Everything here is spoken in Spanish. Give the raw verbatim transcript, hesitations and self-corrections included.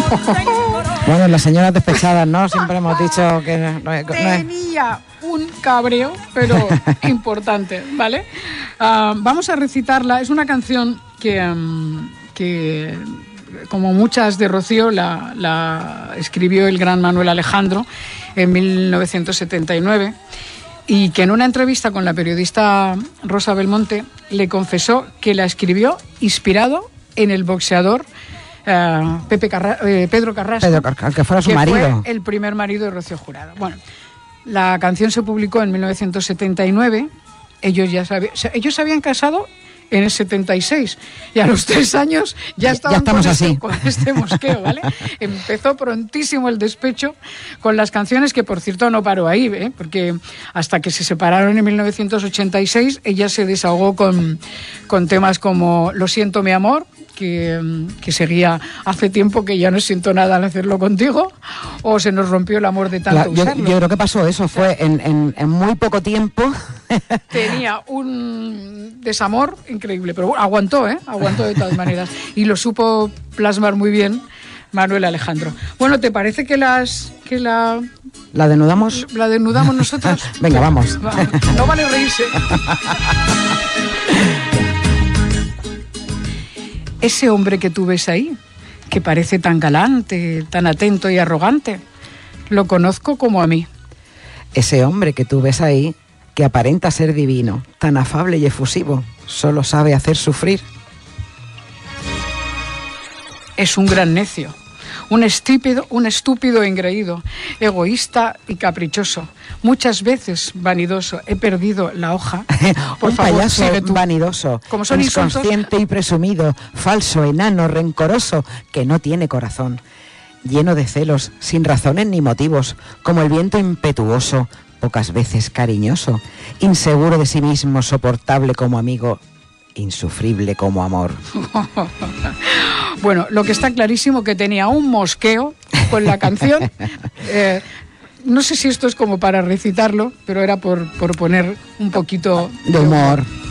Bueno, las señoras despechadas, ¿no? Siempre hemos dicho que no, no es... Tenía un cabreo, pero importante, ¿vale? Uh, vamos a recitarla. Es una canción que, um, que como muchas de Rocío, la, la escribió el gran Manuel Alejandro en mil novecientos setenta y nueve, y que en una entrevista con la periodista Rosa Belmonte le confesó que la escribió inspirado en el boxeador uh, Pepe Carra eh, Pedro Carrasco, Pedro Carrasco, que fuera su que marido. Fue el primer marido de Rocío Jurado. Bueno, la canción se publicó en mil novecientos setenta y nueve. Ellos ya sabían, ellos se habían casado en el setenta y seis y a los tres años ya estaban ya estamos con, así. Este, con este mosqueo, ¿vale? Empezó prontísimo el despecho con las canciones, que por cierto no paró ahí, ¿eh? Porque hasta que se separaron en mil novecientos ochenta y seis ella se desahogó con, con temas como Lo siento mi amor, que, que seguía hace tiempo que ya no siento nada al hacerlo contigo, o Se nos rompió el amor de tanto Claro, yo, usarlo. yo creo que pasó eso, fue en, en, en muy poco tiempo. Tenía un desamor increíble, pero bueno, aguantó, ¿eh? Aguantó de todas maneras. Y lo supo plasmar muy bien Manuel Alejandro. Bueno, ¿te parece que las que la ¿La denudamos? la denudamos nosotros? Venga, vamos. No vale reírse. Ese hombre que tú ves ahí, que parece tan galante, tan atento y arrogante, lo conozco como a mí. Ese hombre que tú ves ahí, que aparenta ser divino, tan afable y efusivo, solo sabe hacer sufrir. Es un gran necio, un estúpido, un estúpido engreído, egoísta y caprichoso, muchas veces vanidoso. He perdido la hoja. Por un favor, payaso sigue tú. vanidoso, Como son inconsciente insultos... y presumido, falso, enano, rencoroso, que no tiene corazón, lleno de celos, sin razones ni motivos, como el viento impetuoso, pocas veces cariñoso, inseguro de sí mismo, soportable como amigo, insufrible como amor. Bueno, lo que está clarísimo que tenía un mosqueo con la canción. Eh, no sé si esto es como para recitarlo, pero era por, por poner un poquito de humor. humor.